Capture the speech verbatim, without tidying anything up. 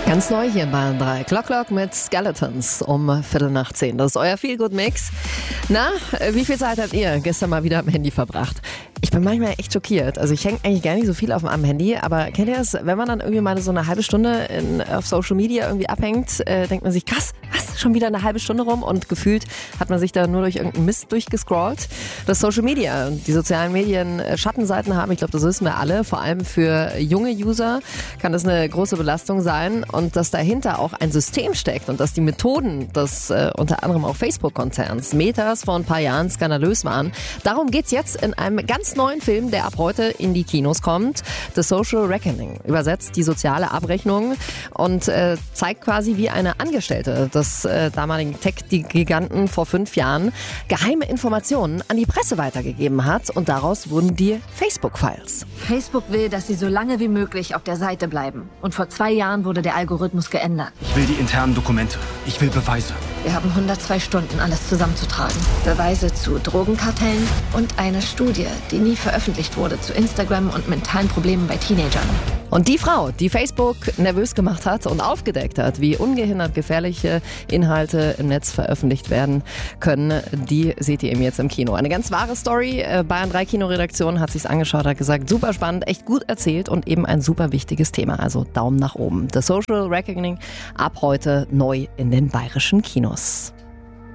Ganz neu hier in Bayern drei. Clock Clock mit Skeletons um Viertel nach zehn. Das ist euer Feel-Good-Mix. Na, wie viel Zeit habt ihr gestern mal wieder am Handy verbracht? Ich bin manchmal echt schockiert. Also ich hänge eigentlich gar nicht so viel auf meinem Handy, aber kennt ihr das, wenn man dann irgendwie mal so eine halbe Stunde in, auf Social Media irgendwie abhängt, äh, denkt man sich, krass, was, schon wieder eine halbe Stunde rum und gefühlt hat man sich da nur durch irgendeinen Mist durchgescrollt. Dass Social Media und die sozialen Medien Schattenseiten haben, ich glaube, das wissen wir alle, vor allem für junge User kann das eine große Belastung sein und dass dahinter auch ein System steckt und dass die Methoden des äh, unter anderem auch Facebook-Konzerns Metas vor ein paar Jahren skandalös waren. Darum geht's jetzt in einem ganz neuen Film, der ab heute in die Kinos kommt. The Social Reckoning. Übersetzt die soziale Abrechnung und äh, zeigt quasi, wie eine Angestellte des äh, damaligen Tech-Giganten vor fünf Jahren geheime Informationen an die Presse weitergegeben hat und daraus wurden die Facebook-Files. Facebook will, dass sie so lange wie möglich auf der Seite bleiben. Und vor zwei Jahren wurde der Algorithmus geändert. Ich will die internen Dokumente. Ich will Beweise. Wir haben hundertzwei Stunden, alles zusammenzutragen. Beweise zu Drogenkartellen und eine Studie, die nie veröffentlicht wurde, zu Instagram und mentalen Problemen bei Teenagern. Und die Frau, die Facebook nervös gemacht hat und aufgedeckt hat, wie ungehindert gefährliche Inhalte im Netz veröffentlicht werden können, die seht ihr eben jetzt im Kino. Eine ganz wahre Story. Bayern drei Kinoredaktion hat sich's angeschaut, hat gesagt, super spannend, echt gut erzählt und eben ein super wichtiges Thema. Also Daumen nach oben. The Social Reckoning ab heute neu in den bayerischen Kinos.